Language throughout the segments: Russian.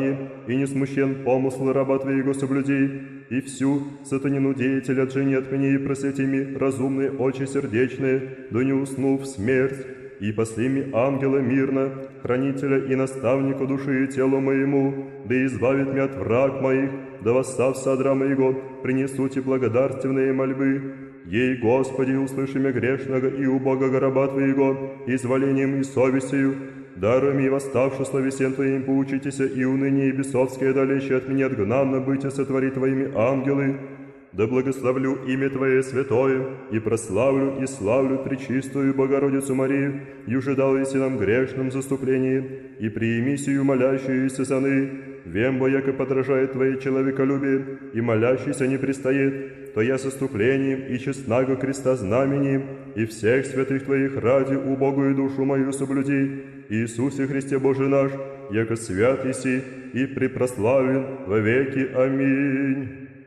и не смущен помысл раба Твоего соблюди, и всю сатанину деятеля отжени от меня и просвети ми разумные очи сердечные, да не усну в смерть, и посли ми ангела мирно, хранителя и наставника души и тела моему, да избавит меня от враг моих, да восстав содра моего, принесуте благодарственные мольбы. Ей, Господи, услыши меня грешного и убогого раба Твоего, изволением и совестью, даром и восставши словесен Твоим поучитеся, и уныние и бесовское далече от меня отгнанно быть и сотвори Твоими ангелы. Да благословлю имя Твое святое, и прославлю и славлю Пречистую Богородицу Марию, южедалися нам грешном заступлении, и приими сию молящуюся саны, вембо, яко подражает Твое человеколюбие, и молящийся не пристает, то я с оступлением и честнаго креста знамением, и всех святых Твоих ради убогую душу мою соблюди, Иисусе Христе Боже наш, яко свят еси и препрославен во веки. Аминь.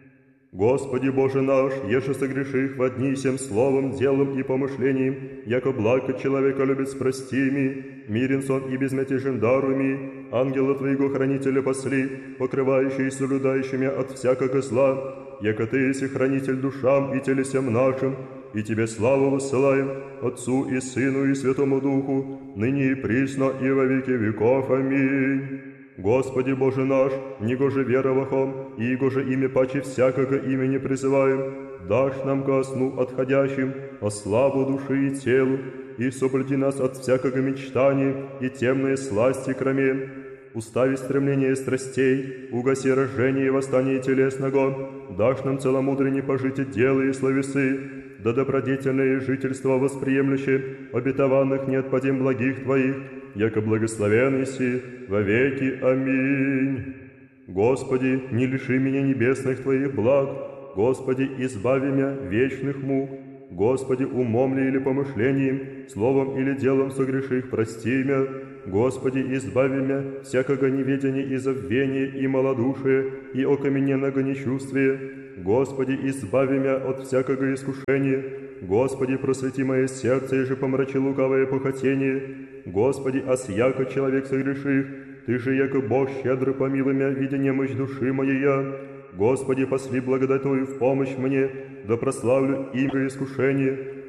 Господи Боже наш, еже согреших во дни всем словом, делом и помышлением, яко благо человека любит спрости ми, мирен сон и безмятежен даруй ми, ангела Твоего хранителя посли, покрывающий и соблюдающими от всякого зла, яко Ты еси хранитель душам и телесям нашим, и Тебе славу воссылаем, Отцу и Сыну и Святому Духу, ныне и присно и во веки веков. Аминь. Господи Боже наш, негоже веровахом, и его же имя паче всякого имени призываем, дашь нам ко сну отходящим, о славу души и телу, и соблюди нас от всякого мечтания и темные сласти кроме. Устави стремление страстей, угаси рождение и восстание телесного, дашь нам целомудренне пожитие дела и словесы, да добродетельное жительство восприемлюще, обетованных не отпадем благих Твоих, яко благословен си во веки. Аминь. Господи, не лиши меня небесных Твоих благ, Господи, избави меня вечных мук, Господи, умом ли или помышлением, словом или делом согреших, прости меня, Господи, избави меня всякого неведения и забвения и малодушия и окамененного нечувствия, Господи, избави меня от всякого искушения, Господи, просвети мое сердце, и же помрачи лукавое похотение, Господи, осяко человек согреших, Ты же, яко Бог, щедро помилуй меня, видя немощь души моей, Господи, посли благодать Твою в помощь мне, да прославлю имя искушения,